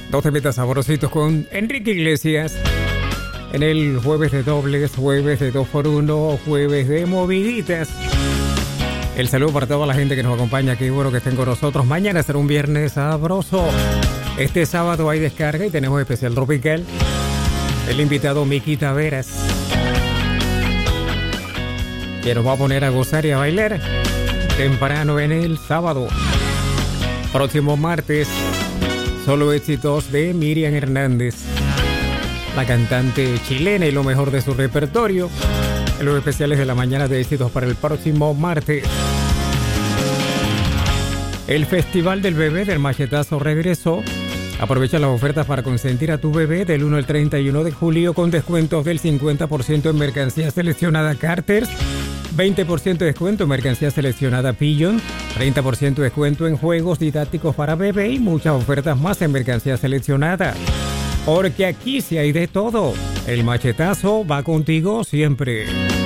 Dos temitas sabrositos con Enrique Iglesias. En el jueves de dobles, jueves de 2x1, jueves de moviditas. El saludo para toda la gente que nos acompaña. Qué bueno que estén con nosotros. Mañana será un viernes sabroso. Este sábado hay descarga y tenemos especial tropical. El invitado Miki Taveras, que nos va a poner a gozar y a bailar temprano en el sábado. Próximo martes, solo éxitos de Miriam Hernández, la cantante chilena, y lo mejor de su repertorio. En los especiales de la mañana de éxitos para el próximo martes. El Festival del Bebé del Machetazo regresó. Aprovecha las ofertas para consentir a tu bebé del 1 al 31 de julio con descuentos del 50% en mercancía seleccionada Carter's, 20% de descuento en mercancía seleccionada Pigeon, 30% de descuento en juegos didácticos para bebé y muchas ofertas más en mercancía seleccionada. Porque aquí sí hay de todo. El Machetazo va contigo siempre.